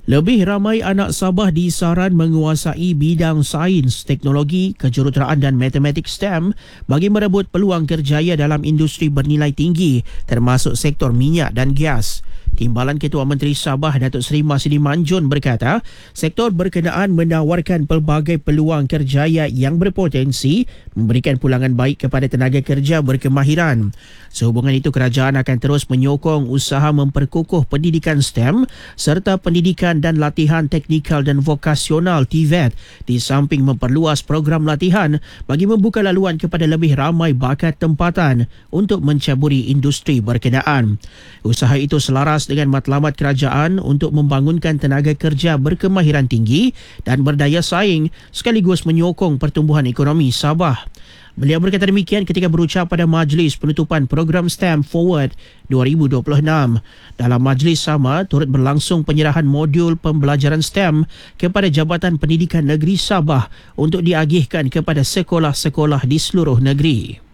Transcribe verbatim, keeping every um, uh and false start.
Lebih ramai anak Sabah disaran menguasai bidang sains, teknologi, kejuruteraan dan matematik STEM bagi merebut peluang kerjaya dalam industri bernilai tinggi termasuk sektor minyak dan gas. Timbalan Ketua Menteri Sabah Datuk Seri Masidi Manjun berkata, sektor berkenaan menawarkan pelbagai peluang kerjaya yang berpotensi memberikan pulangan baik kepada tenaga kerja berkemahiran. Sehubungan itu, kerajaan akan terus menyokong usaha memperkukuh pendidikan STEM serta pendidikan dan latihan teknikal dan vokasional T V E T di samping memperluas program latihan bagi membuka laluan kepada lebih ramai bakat tempatan untuk mencaburi industri berkenaan. Usaha itu selaras dengan matlamat kerajaan untuk membangunkan tenaga kerja berkemahiran tinggi dan berdaya saing sekaligus menyokong pertumbuhan ekonomi Sabah. Beliau berkata demikian ketika berucap pada majlis penutupan program STEM Forward dua ribu dua puluh enam. Dalam majlis sama, turut berlangsung penyerahan modul pembelajaran STEM kepada Jabatan Pendidikan Negeri Sabah untuk diagihkan kepada sekolah-sekolah di seluruh negeri.